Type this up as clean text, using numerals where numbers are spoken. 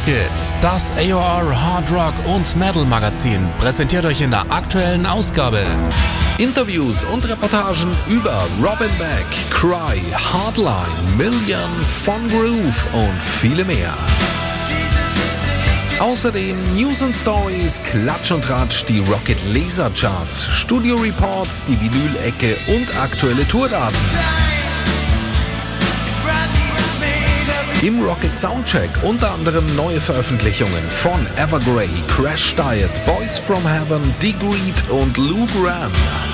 Rocket, das AOR Hard Rock und Metal Magazin, präsentiert euch in der aktuellen Ausgabe Interviews und Reportagen über Robin Beck, Cry, Hardline, Million, Von Groove und viele mehr. Außerdem News und Stories, Klatsch und Tratsch, die Rocket Laser Charts, Studio Reports, die Vinyl-Ecke und aktuelle Tourdaten. Im Rocket Soundcheck unter anderem neue Veröffentlichungen von Evergrey, Crash Diet, Boys from Heaven, Degreed und Lou Gramm.